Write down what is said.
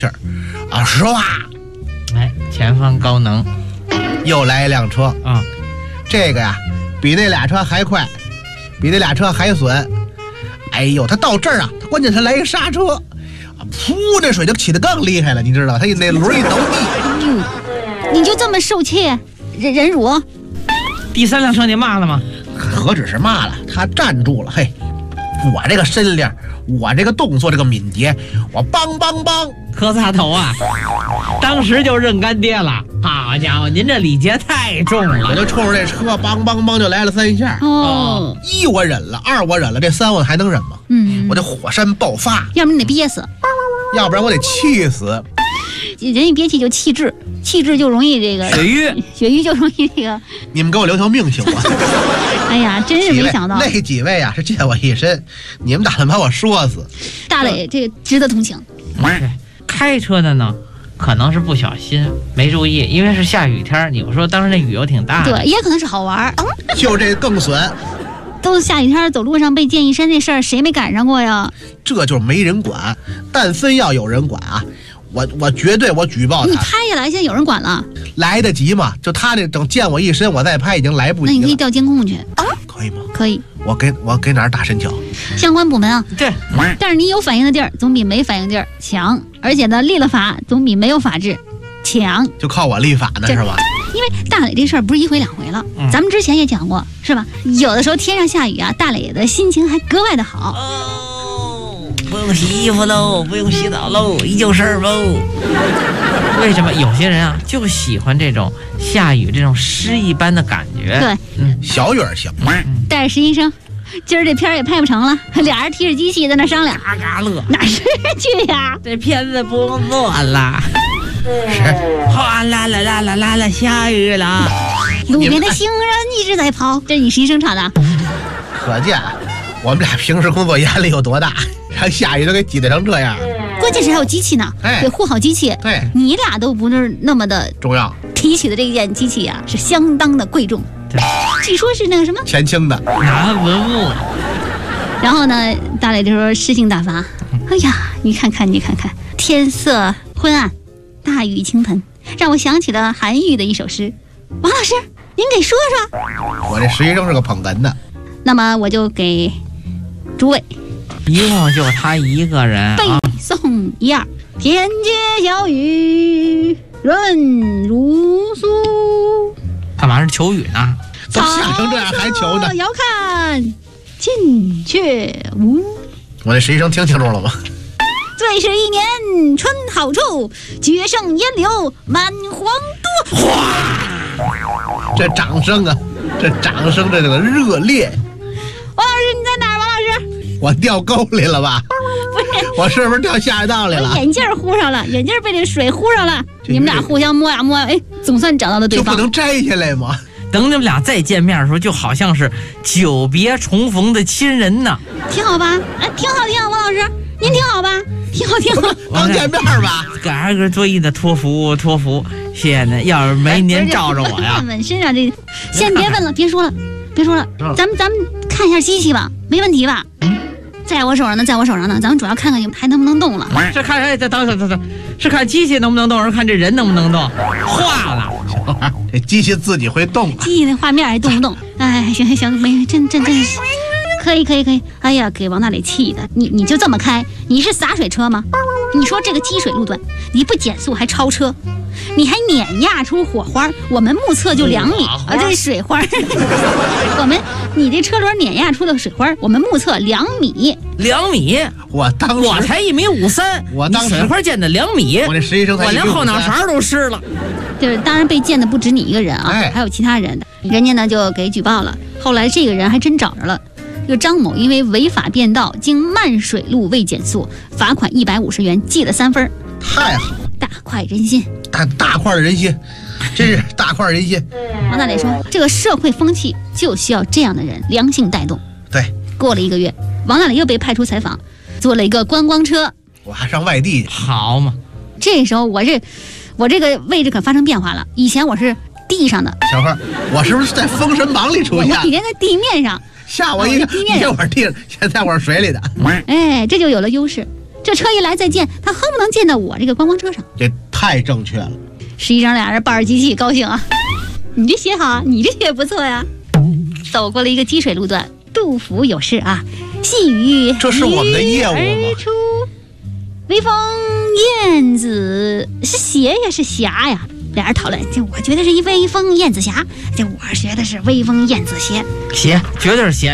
这儿啊，唰， 哎，前方高能， 又来一辆车啊， 这个呀，比那俩车还快，比那俩车还损。哎呦，他到这儿啊，他关键他来一刹车，噗，那水就起得更厉害了，你知道？他那轮一倒地， 你就这么受气，忍辱？ 第三辆车你骂了吗？ 何止是骂了，他站住了。嘿，我这个身量，我这个动作，这个敏捷，我梆梆梆， 磕仨头啊！当时就认干爹了。好家伙，您这礼节太重我了。 就冲着这车梆梆梆就来了3下。 哦， 一我忍了，二我忍了，这3我还能忍吗？我就火山爆发， 要不然你得憋死， 要不然我得气死。 人一憋气就气滞，气滞就容易这个血瘀就容易这个。 你们给我留条命行吗？ 哎呀，真是没想到， 那几位啊是借我一身，你们打算把我说死。 大磊这个值得同情。 开车的呢，可能是不小心没注意，因为是下雨天，你说当时那雨又挺大的。 对，也可能是好玩。 就这更损。 都下雨天走路上被溅一身那事儿，谁没赶上过呀？ 这就是没人管，但分要有人管啊，我绝对我举报他。 你拍下来，现在有人管了， 来得及吗？就他这等溅我一身，我再拍已经来不及了。 那你可以调监控去， 可以吗？ 可以。 我给哪儿打申请？ 相关部门啊， 对。 但是你有反应的地儿总比没反应地儿强，而且呢，立了法总比没有法治强。 就靠我立法呢，是吧？ 因为大磊这事儿不是一回两回了，咱们之前也讲过，是吧？有的时候天上下雨啊，大磊的心情还格外的好。 哦，不用洗衣服喽，不用洗澡喽，一就事儿喽。为什么有些人啊就喜欢这种下雨这种诗一般的感觉？ 对， 小雨儿行。 带着实习生，今儿这片儿也拍不成了，俩人提着机器在那商量， 嘎嘎乐。 哪是去呀？ 这片子不用做了。 是， 哗啦啦啦啦啦啦，下雨了。 路边的行人一直在跑，这是你实习生唱的。 可见我们俩平时工作压力有多大，让下雨都给挤得成这样。 关键是还有机器呢，得护好机器。 对， 你俩都不是那么的重要。 提起的这件机器啊，是相当的贵重。据说是那个什么前清的拿文物。 然后呢，大磊这时候诗性大发，哎呀，你看看，天色昏暗，大雨倾盆，让我想起了韩愈的一首诗。王老师，您给说说。 我这实习生是个捧哏的。 那么我就给诸位一共就他一个人背诵一二：天街小雨润如酥。 干嘛是求雨呢？ 都下成这样还求呢？ 遥看近却无。 我这实习生听清楚了吗？ 最是一年春好处，绝胜烟柳满皇都。 哗！这掌声啊，这掌声这个热烈。 王老师你在哪儿？王老师， 我掉沟里了吧？ 不是， 我是不是掉下水道里了？ 我眼镜糊上了，眼镜被这水糊上了。你们俩互相摸呀摸呀，哎，总算找到了对方。 就不能摘下来吗？ 等你们俩再见面的时候，就好像是久别重逢的亲人呢。 挺好吧？哎，挺好，王老师，您挺好吧？挺好。 刚见面吧？ 嘎个作揖的托福，谢谢您。要是没您罩着我呀， 纹身上这，先别问了，别说了，咱们看一下机器吧，没问题吧？在我手上呢，咱们主要看看还能不能动了。 是看哎，等，是看机器能不能动，还是看这人能不能动？化了， 这机器自己会动。 机器那画面还动不动？哎，行，没，真是，可以。哎呀，给王大磊气的，你就这么开？你是洒水车吗？你说这个积水路段，你不减速还超车，你还碾压出火花，我们目测就2米啊，这水花，你这车轮碾压出的水花，我们目测2米。 2米？ 我才1.53米， 我当时水花溅的2米， 我这实习生才1.53米， 我连后脑勺都湿了。 就是当然被溅的不止你一个人啊，还有其他人的，人家呢就给举报了。后来这个人还真找着了。这个张某因为违法变道，经慢水路未减速，罚款150元，记了3分。 太好， 大快人心， 大块的人心，真是大块人心。 王大磊说，这个社会风气就需要这样的人，良性带动。 对， 过了1个月，王大磊又被派出采访，坐了一个观光车， 我还上外地去， 好嘛。 这时候我这个位置可发生变化了，以前我是地上的， 小花，我是不是在《封神榜》里出现？ 我以前在地面上。 吓我一跳！一会儿地上，现在我是水里的。 哎，这就有了优势。 这车一来再见，他恨不能见到我这个观光车上。 这太正确了。 实际上俩人抱着机器高兴啊，你这写好，你这也不错呀。走过了一个积水路段，杜甫有诗啊，细雨这是我们的业务吗而出，微风燕子是斜呀是霞呀？俩人讨论，就我觉得是一微风燕子霞，就我觉得是微风燕子斜， 斜，绝对是斜。